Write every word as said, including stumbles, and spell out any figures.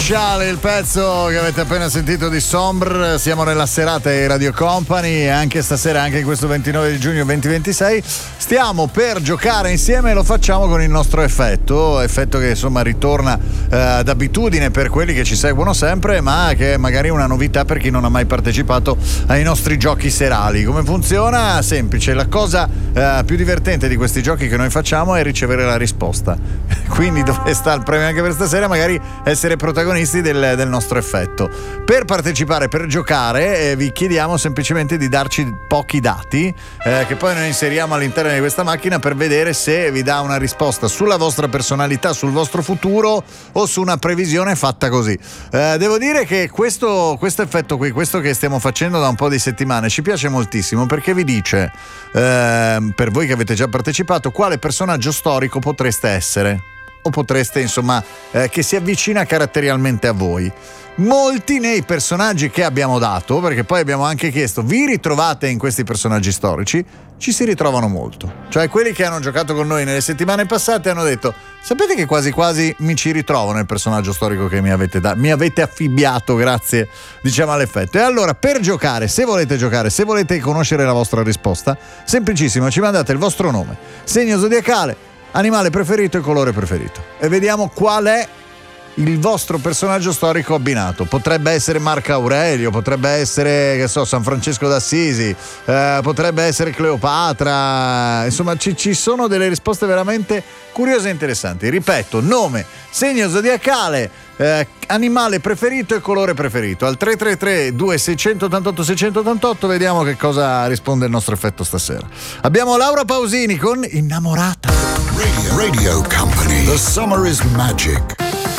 Speciale, il pezzo che avete appena sentito di Sombre. Siamo nella serata di Radio Company e anche stasera, anche in questo ventinove di giugno duemilaventisei, stiamo per giocare insieme e lo facciamo con il nostro effetto, effetto che insomma ritorna eh, d'abitudine per quelli che ci seguono sempre, ma che è magari una novità per chi non ha mai partecipato ai nostri giochi serali. Come funziona? Semplice, la cosa eh, più divertente di questi giochi che noi facciamo è ricevere la risposta. Quindi dove sta il premio anche per stasera? Magari essere protagonisti del, del nostro effetto. Per partecipare, per giocare, eh, vi chiediamo semplicemente di darci pochi dati eh, che poi noi inseriamo all'interno di questa macchina per vedere se vi dà una risposta sulla vostra personalità, sul vostro futuro o su una previsione fatta così. Eh, devo dire che questo, questo effetto qui, questo che stiamo facendo da un po' di settimane, ci piace moltissimo perché vi dice, eh, per voi che avete già partecipato, quale personaggio storico potreste essere. O potreste, insomma, eh, che si avvicina caratterialmente a voi. Molti nei personaggi che abbiamo dato, perché poi abbiamo anche chiesto, vi ritrovate in questi personaggi storici? Ci si ritrovano molto. Cioè quelli che hanno giocato con noi nelle settimane passate hanno detto, sapete che quasi quasi mi ci ritrovo nel personaggio storico che mi avete dato, mi avete affibbiato grazie, diciamo, all'effetto. E allora, per giocare, se volete giocare, se volete conoscere la vostra risposta, semplicissimo, ci mandate il vostro nome, segno zodiacale, animale preferito e colore preferito e vediamo qual è il vostro personaggio storico abbinato. Potrebbe essere Marco Aurelio, potrebbe essere, che so, San Francesco d'Assisi, eh, potrebbe essere Cleopatra, insomma ci, ci sono delle risposte veramente curiose e interessanti. Ripeto, nome, segno zodiacale, eh, animale preferito e colore preferito. Al tre tre tre due sei otto otto sei otto otto vediamo che cosa risponde il nostro effetto stasera. Abbiamo Laura Pausini con Innamorata. Radio, Radio Company. The summer is magic.